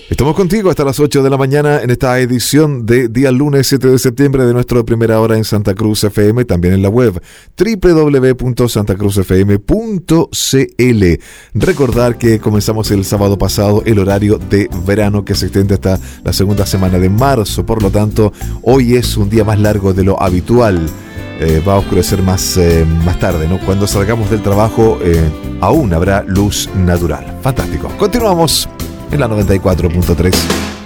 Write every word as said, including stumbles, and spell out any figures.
Estamos contigo hasta las ocho de la mañana en esta edición de día lunes siete de septiembre de nuestra primera hora en Santa Cruz F M, también en la web doble u doble u doble u punto santa cruz f m punto c l. Recordar que comenzamos el sábado pasado el horario de verano que se extiende hasta la segunda semana de marzo, por lo tanto hoy es un día más largo de lo habitual. Eh, va a oscurecer más, eh, más tarde, ¿no? Cuando salgamos del trabajo eh, aún habrá luz natural. Fantástico. Continuamos en la noventa y cuatro punto tres.